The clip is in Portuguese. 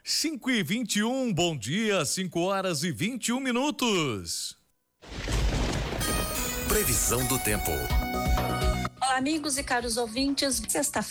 5h21, bom dia, 5h21. Previsão do tempo. Olá, amigos e caros ouvintes. Sexta-feira